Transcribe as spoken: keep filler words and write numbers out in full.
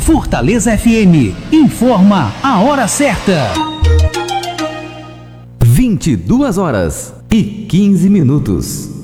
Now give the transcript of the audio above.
Fortaleza F M informa a hora certa. vinte e duas horas e quinze minutos.